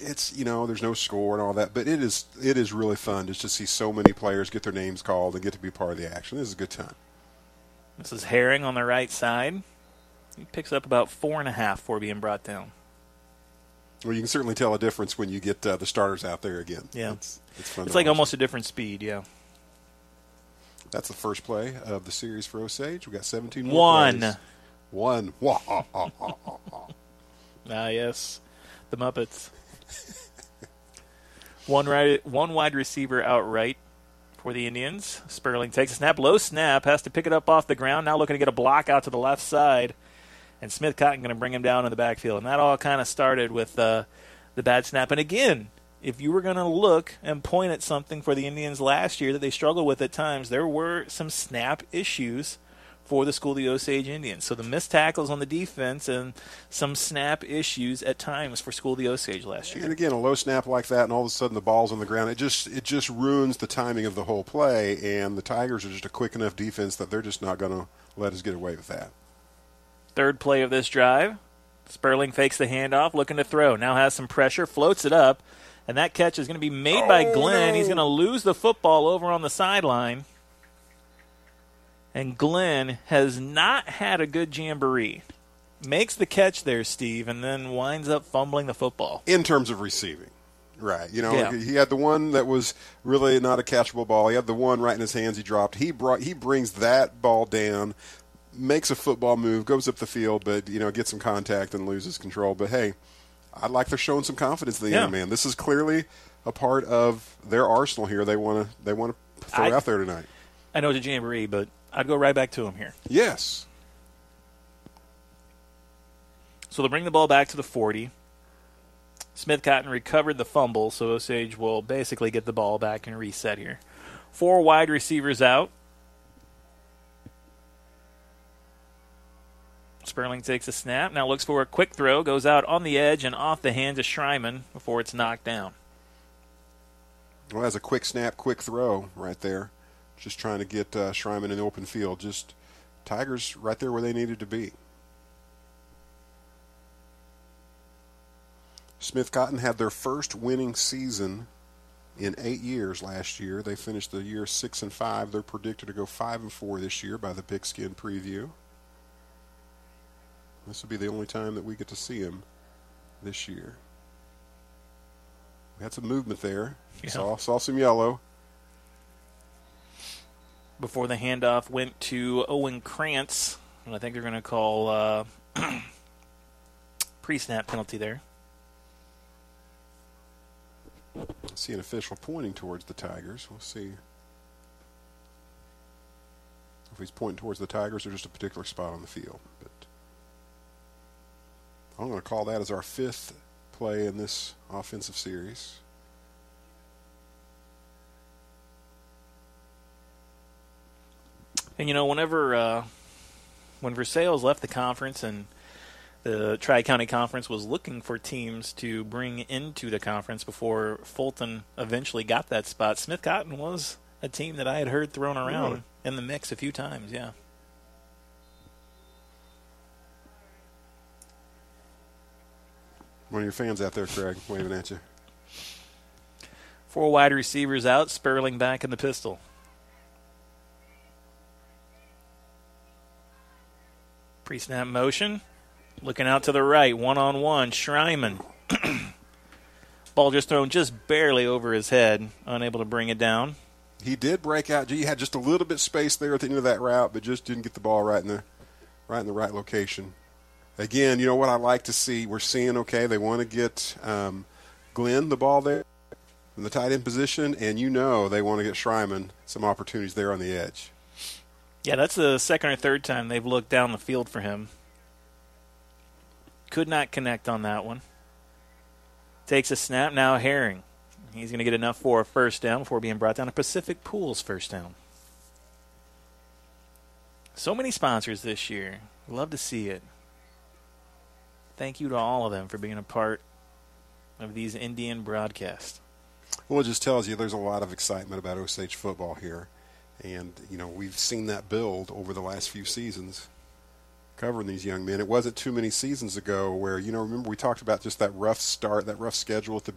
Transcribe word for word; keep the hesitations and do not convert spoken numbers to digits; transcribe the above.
it's you know there's no score and all that, but it is it is really fun just to see so many players get their names called and get to be part of the action. This is a good time. This is Herring on the right side. He picks up about four and a half before being brought down. Well, you can certainly tell a difference when you get uh, the starters out there again. Yeah, it's, it's fun. It's to like watch. almost a different speed. Yeah. That's the first play of the series for Osage. We got seventeen more One. plays. One. One. Ah, yes, the Muppets. one right, one wide receiver outright for the Indians. Sperling takes a snap, low snap, has to pick it up off the ground. Now looking to get a block out to the left side, and Smith Cotton going to bring him down in the backfield. And that all kind of started with uh, the bad snap. And again, if you were going to look and point at something for the Indians last year that they struggled with at times, there were some snap issues for the School of the Osage Indians. So the missed tackles on the defense and some snap issues at times for School of the Osage last year. And again, a low snap like that, and all of a sudden the ball's on the ground. It just it just ruins the timing of the whole play. And the Tigers are just a quick enough defense that they're just not going to let us get away with that. Third play of this drive, Sperling fakes the handoff, looking to throw. Now has some pressure, floats it up, and that catch is going to be made oh, by Glenn. No. He's going to lose the football over on the sideline. And Glenn has not had a good jamboree. Makes the catch there, Steve, and then winds up fumbling the football. In terms of receiving. Right. You know, yeah. he had the one that was really not a catchable ball. He had the one right in his hands he dropped. He brought he brings that ball down, makes a football move, goes up the field, but, you know, gets some contact and loses control. But, hey, I like they're showing some confidence in the yeah. young man. This is clearly a part of their arsenal here. They want to they want to throw I, out there tonight. I know it's a jamboree, but I'd go right back to him here. Yes. So they'll bring the ball back to the forty. Smith Cotton recovered the fumble, so Osage will basically get the ball back and reset here. Four wide receivers out. Sperling takes a snap, now looks for a quick throw, goes out on the edge and off the hands of Schreiman before it's knocked down. Well, that's a quick snap, quick throw right there. Just trying to get uh, Schreiman in the open field. Just Tigers right there where they needed to be. Smith Cotton had their first winning season in eight years last year. They finished the year six and five. They're predicted to go five and four this year by the Pigskin Preview. This will be the only time that we get to see him this year. We had some movement there. Yeah. Saw saw some yellow. Before the handoff went to Owen Krantz, and I think they're going to call uh, pre-snap penalty there. I see an official pointing towards the Tigers. We'll see if he's pointing towards the Tigers or just a particular spot on the field. But I'm going to call that as our fifth play in this offensive series. And, you know, whenever uh, when Versailles left the conference and the Tri-County Conference was looking for teams to bring into the conference before Fulton eventually got that spot, Smith Cotton was a team that I had heard thrown around really? in the mix a few times, yeah. One of your fans out there, Craig, waving at you. Four wide receivers out, Sperling back in the pistol. Pre-snap motion. Looking out to the right, one-on-one, Schreiman. Ball just thrown just barely over his head, unable to bring it down. He did break out. He had just a little bit space there at the end of that route, but just didn't get the ball right in the right in the right location. Again, you know what I like to see? We're seeing, okay, they want to get um, Glenn the ball there in the tight end position, and you know they want to get Schreiman some opportunities there on the edge. Yeah, that's the second or third time they've looked down the field for him. Could not connect on that one. Takes a snap, now Herring. He's going to get enough for a first down before being brought down. A Pacific Pools first down. So many sponsors this year. Love to see it. Thank you to all of them for being a part of these Indian broadcasts. Well, it just tells you there's a lot of excitement about Osage football here. And, you know, we've seen that build over the last few seasons covering these young men. It wasn't too many seasons ago where, you know, remember we talked about just that rough start, that rough schedule at the